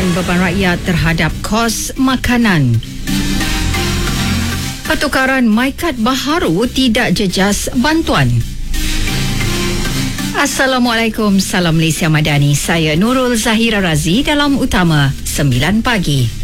menurunkan beban rakyat terhadap kos makanan. Pertukaran MyKad baharu tidak jejas bantuan. Assalamualaikum, salam Malaysia Madani. Saya Nurul Zahira Razi dalam Utama 9 Pagi.